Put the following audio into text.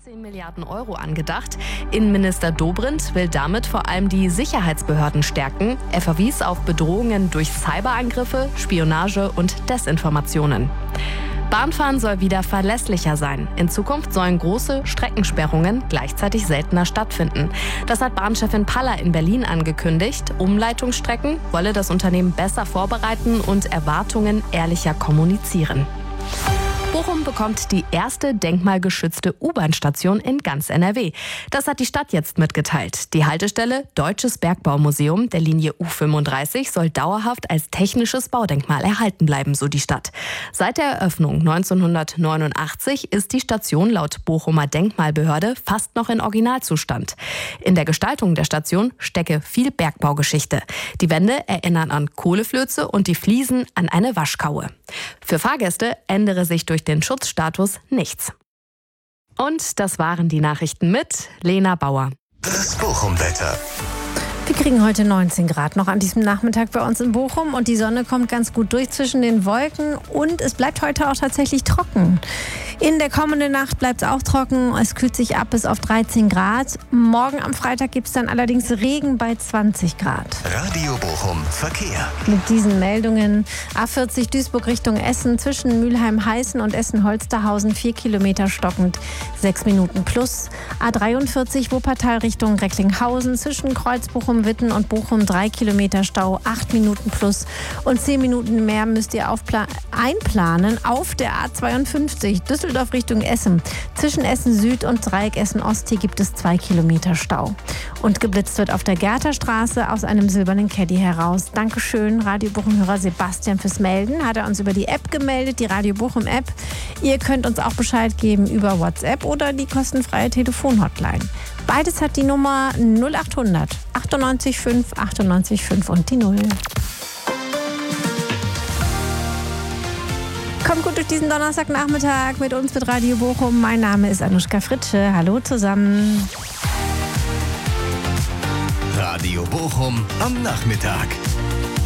15 Milliarden Euro angedacht. Innenminister Dobrindt will damit vor allem die Sicherheitsbehörden stärken. Er verwies auf Bedrohungen durch Cyberangriffe, Spionage und Desinformationen. Bahnfahren soll wieder verlässlicher sein. In Zukunft sollen große Streckensperrungen gleichzeitig seltener stattfinden. Das hat Bahnchefin Paller in Berlin angekündigt. Umleitungsstrecken wolle das Unternehmen besser vorbereiten und Erwartungen ehrlicher kommunizieren. Bochum bekommt die erste denkmalgeschützte U-Bahn-Station in ganz NRW. Das hat die Stadt jetzt mitgeteilt. Die Haltestelle Deutsches Bergbaumuseum der Linie U35 soll dauerhaft als technisches Baudenkmal erhalten bleiben, so die Stadt. Seit der Eröffnung 1989 ist die Station laut Bochumer Denkmalbehörde fast noch in Originalzustand. In der Gestaltung der Station stecke viel Bergbaugeschichte. Die Wände erinnern an Kohleflöze und die Fliesen an eine Waschkaue. Für Fahrgäste ändere sich durch den Schutzstatus nichts. Und das waren die Nachrichten mit Lena Bauer. Das Bochum-Wetter. Wir kriegen heute 19 Grad noch an diesem Nachmittag bei uns in Bochum und die Sonne kommt ganz gut durch zwischen den Wolken und es bleibt heute auch tatsächlich trocken. In der kommenden Nacht bleibt es auch trocken, es kühlt sich ab bis auf 13 Grad. Morgen am Freitag gibt es dann allerdings Regen bei 20 Grad. Radio Bochum Verkehr. Mit diesen Meldungen: A40 Duisburg Richtung Essen zwischen Mülheim-Heißen und Essen-Holsterhausen 4 Kilometer stockend, 6 Minuten plus. A43 Wuppertal Richtung Recklinghausen zwischen Kreuz-Bochum-Witten und Bochum 3 Kilometer Stau, 8 Minuten plus. Und 10 Minuten mehr müsst ihr einplanen auf der A52 Düsseldorf Richtung Essen. Zwischen Essen Süd und Dreieck Essen Ost hier gibt es 2 Kilometer Stau. Und geblitzt wird auf der Gerterstraße aus einem silbernen Caddy heraus. Dankeschön, Radio Bochum-Hörer Sebastian, fürs Melden. Hat er uns über die App gemeldet, die Radio Bochum App. Ihr könnt uns auch Bescheid geben über WhatsApp oder die kostenfreie Telefonhotline. Beides hat die Nummer 0800 98 5 98 5 und die 0. Kommt gut durch diesen Donnerstagnachmittag mit uns, mit Radio Bochum. Mein Name ist Anuschka Fritsche. Hallo zusammen. Radio Bochum am Nachmittag.